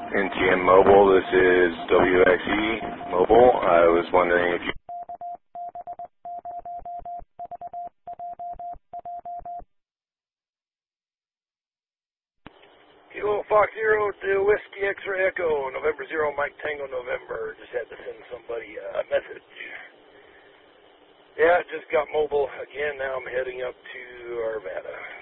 NTM Mobile, this is WXE Mobile. I was wondering if you... Kilo Fox Zero to Whiskey X-Ray Echo, November 0, Mike Tango November. Just had to send somebody a message. Yeah, just got mobile again. Now I'm heading up to Arvada.